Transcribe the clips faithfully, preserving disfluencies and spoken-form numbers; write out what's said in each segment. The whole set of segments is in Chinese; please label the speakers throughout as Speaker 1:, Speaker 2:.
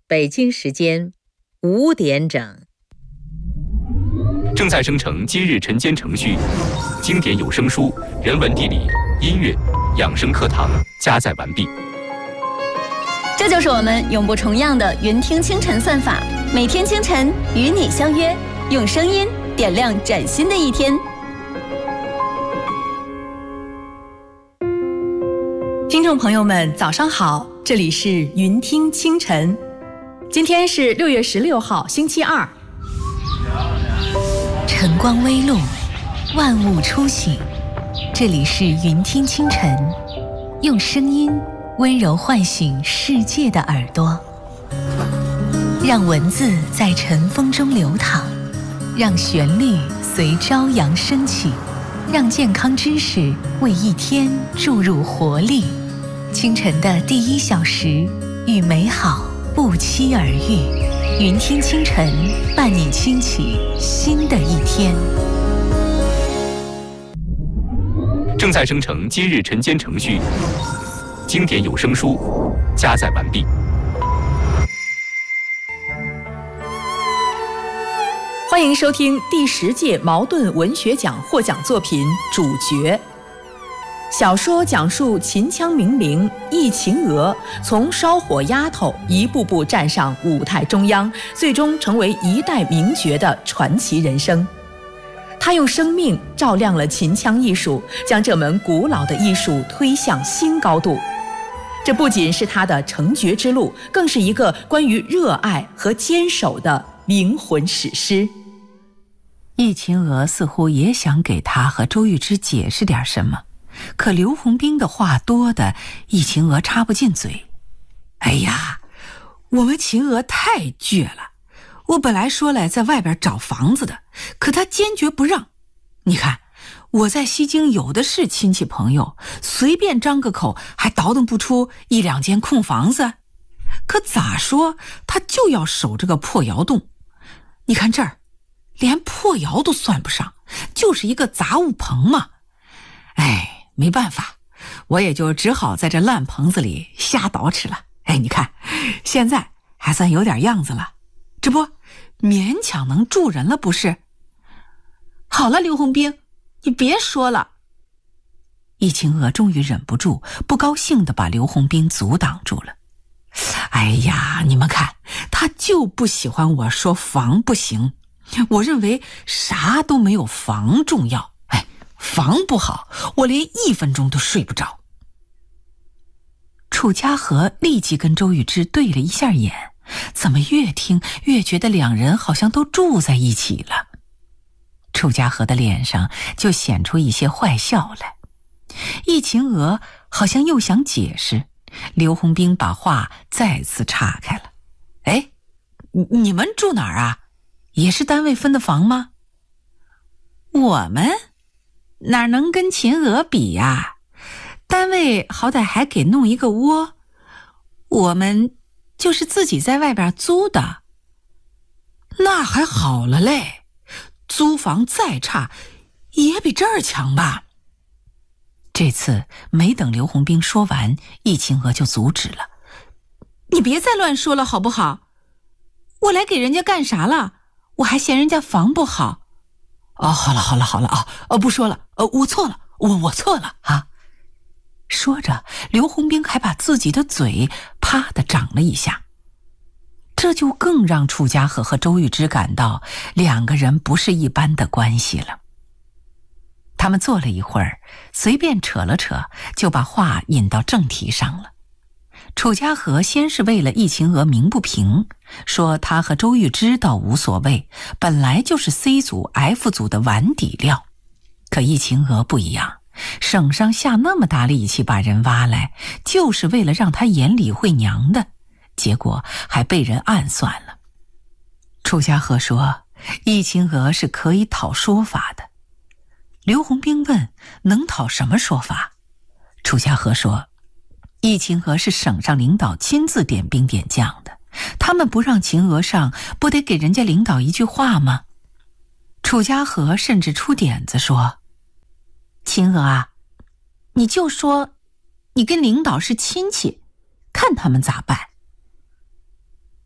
Speaker 1: 北京时间五点整。
Speaker 2: 正在生成今日晨间程序，经典有声书、人文地理、音乐、养生课堂加载完毕。
Speaker 3: 这就是我们永不重样的云听清晨算法，每天清晨与你相约，用声音点亮崭新的一天。
Speaker 4: 听众朋友们，早上好，这里是云听清晨。今天是六月十六号，星期二。
Speaker 5: 晨光微露，万物初醒。这里是云听清晨，用声音温柔唤醒世界的耳朵，让文字在晨风中流淌，让旋律随朝阳升起，让健康知识为一天注入活力。清晨的第一小时，与美好不期而遇。云听清晨，伴你轻启新的一天。
Speaker 2: 正在生成今日晨间程序，经典有声书加载完毕。
Speaker 4: 欢迎收听第十届茅盾文学奖获奖作品《主角》。小说讲述秦腔名伶易秦娥从烧火丫头一步步站上舞台中央，最终成为一代名角的传奇人生。她用生命照亮了秦腔艺术，将这门古老的艺术推向新高度。这不仅是她的成角之路，更是一个关于热爱和坚守的灵魂史诗。
Speaker 6: 易秦娥似乎也想给她和周玉芝解释点什么，可刘洪兵的话多的易秦娥插不进嘴。哎呀，我们秦娥太倔了，我本来说来在外边找房子的，可她坚决不让。你看我在西京有的是亲戚朋友，随便张个口还倒腾不出一两间空房子，可咋说她就要守这个破窑洞。你看这儿连破窑都算不上，就是一个杂物棚嘛。哎，没办法，我也就只好在这烂棚子里瞎捯饬了。哎，你看现在还算有点样子了，这不勉强能住人了不是？好了，刘洪兵，你别说了。易秦娥终于忍不住，不高兴地把刘洪兵阻挡住了。哎呀，你们看，他就不喜欢我说房不行，我认为啥都没有房重要。哎，房不好，我连一分钟都睡不着。楚家和立即跟周玉芝对了一下眼，怎么越听越觉得两人好像都住在一起了。楚家和的脸上就显出一些坏笑来。易秦娥好像又想解释，刘洪兵把话再次岔开了。哎，你们住哪儿啊？也是单位分的房吗？我们哪能跟秦娥比呀？单位好歹还给弄一个窝，我们就是自己在外边租的。那还好了嘞，租房再差也比这儿强吧。这次没等刘洪兵说完，易秦娥就阻止了。你别再乱说了好不好？我来给人家干啥了？我还嫌人家房不好。哦，好了好了好了啊，呃，不说了，呃，我错了，我我错了啊。说着，刘洪兵还把自己的嘴啪地长了一下。这就更让楚家和和周玉芝感到两个人不是一般的关系了。他们坐了一会儿，随便扯了扯，就把话引到正题上了。楚家和先是为了易秦娥鸣不平，说他和周玉芝倒无所谓，本来就是 C 组 F 组的碗底料。可易秦娥不一样，省上下那么大力气把人挖来，就是为了让他演李慧娘的，结果还被人暗算了。楚家和说易秦娥是可以讨说法的。刘洪兵问能讨什么说法？楚家和说易秦娥是省上领导亲自点兵点将的，他们不让秦娥上，不得给人家领导一句话吗？楚家和甚至出点子说，秦娥啊，你就说你跟领导是亲戚，看他们咋办。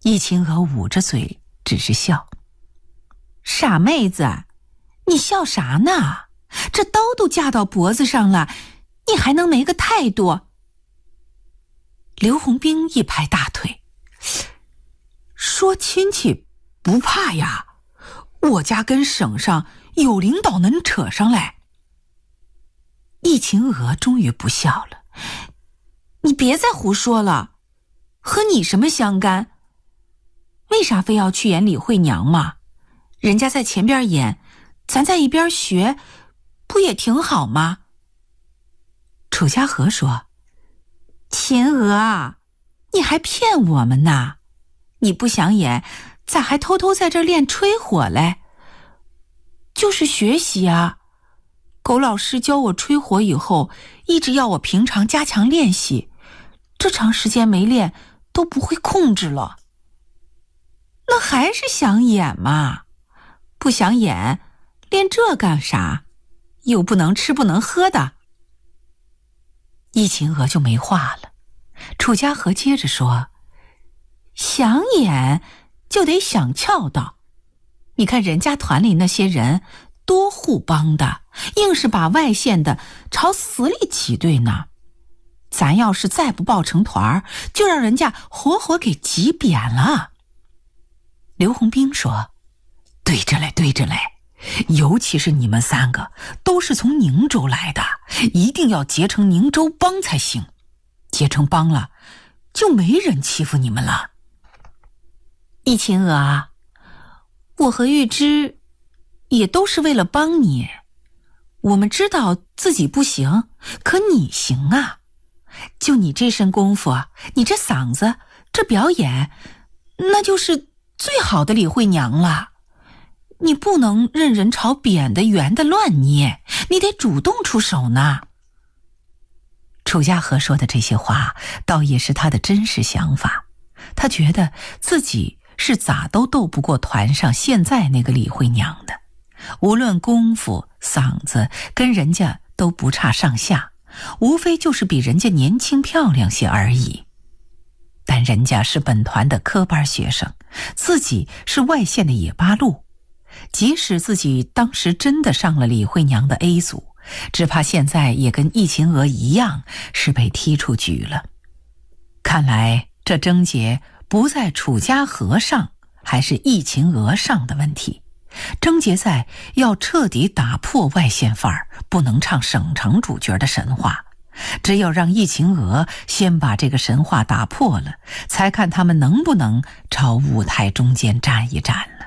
Speaker 6: 易秦娥捂着嘴，只是笑。
Speaker 4: 傻妹子，你笑啥呢？这刀都架到脖子上了，你还能没个态度？
Speaker 6: 刘洪兵一拍大腿，说亲戚不怕呀，我家跟省上有领导能扯上来。易秦娥终于不笑了，
Speaker 4: 你别再胡说了，和你什么相干？为啥非要去演李慧娘嘛？人家在前边演，咱在一边学，不也挺好吗？
Speaker 6: 楚家和说，
Speaker 4: 秦娥啊，你还骗我们呢？你不想演，咋还偷偷在这儿练吹火嘞？就是学习啊，狗老师教我吹火以后，一直要我平常加强练习，这长时间没练都不会控制了。那还是想演嘛，不想演，练这干啥？又不能吃不能喝的。
Speaker 6: 易秦娥就没话了。楚家和接着说，
Speaker 4: 想演就得想俏道，你看人家团里那些人多互帮的，硬是把外县的朝死里挤兑呢。咱要是再不抱成团，就让人家活活给挤扁了。
Speaker 6: 刘洪兵说，对着来对着来，尤其是你们三个都是从宁州来的，一定要结成宁州帮才行，结成帮了就没人欺负你们了。
Speaker 4: 易秦娥啊，我和玉芝也都是为了帮你，我们知道自己不行，可你行啊。就你这身功夫，你这嗓子，这表演，那就是最好的李慧娘了。你不能任人朝扁的圆的乱捏，你得主动出手呢。
Speaker 6: 楚家和说的这些话倒也是他的真实想法，他觉得自己是咋都斗不过团上现在那个李慧娘的，无论功夫嗓子跟人家都不差上下，无非就是比人家年轻漂亮些而已。但人家是本团的科班学生，自己是外县的野八路，即使自己当时真的上了李慧娘的 A 组，只怕现在也跟易秦娥一样是被踢出局了。看来这症结不在楚家和上还是易秦娥上的问题，症结在要彻底打破外县范儿，不能唱省城主角的神话。只有让易秦娥先把这个神话打破了，才看他们能不能朝舞台中间站一站了。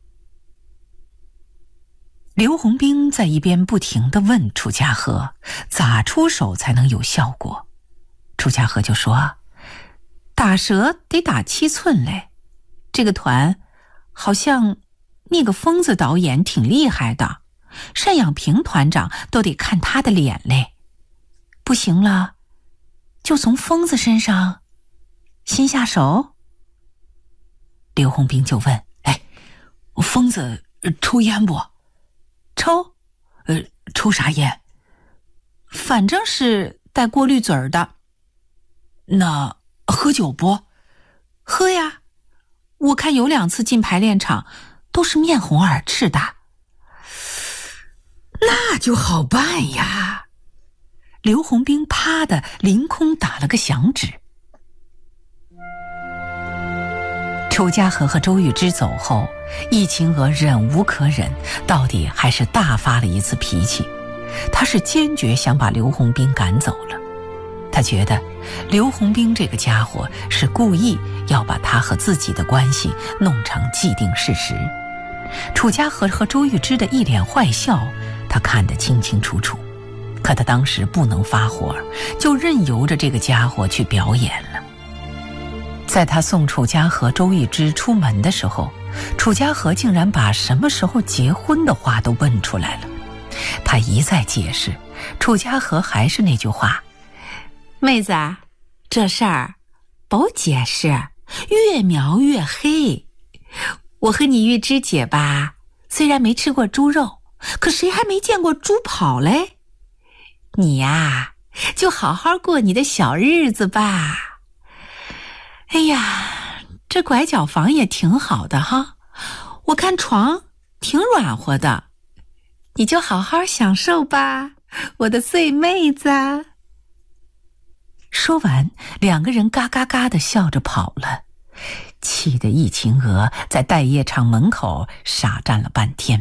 Speaker 6: 刘洪兵在一边不停地问楚家和咋出手才能有效果。楚家和就说，
Speaker 4: 打蛇得打七寸嘞，这个团好像那个疯子导演挺厉害的，单养平团长都得看他的脸嘞。不行了，就从疯子身上先下手。
Speaker 6: 刘洪兵就问，哎，疯子抽烟不？
Speaker 4: 抽？
Speaker 6: 呃，抽啥烟？
Speaker 4: 反正是带过滤嘴的。
Speaker 6: 那喝酒不？
Speaker 4: 喝呀，我看有两次进排练场都是面红耳赤的。
Speaker 6: 那就好办呀。刘洪兵啪的凌空打了个响指。楚家和和周玉芝走后，易秦娥忍无可忍，到底还是大发了一次脾气。她是坚决想把刘洪兵赶走了。她觉得刘洪兵这个家伙是故意要把他和自己的关系弄成既定事实。楚家和和周玉芝的一脸坏笑，他看得清清楚楚。可他当时不能发火，就任由着这个家伙去表演了。在他送楚家和周玉芝出门的时候，楚家和竟然把什么时候结婚的话都问出来了。他一再解释，楚家和还是那句话，
Speaker 4: 妹子，这事儿不解释，越描越黑。我和你玉芝姐吧，虽然没吃过猪肉，可谁还没见过猪跑嘞？你呀，就好好过你的小日子吧。哎呀，这
Speaker 6: 这拐角房也挺好的哈，我看床挺软和的，你就好好享受吧，我的碎妹子。说完，两个人嘎嘎嘎地笑着跑了，气得易晴娥在待业场门口傻站了半天。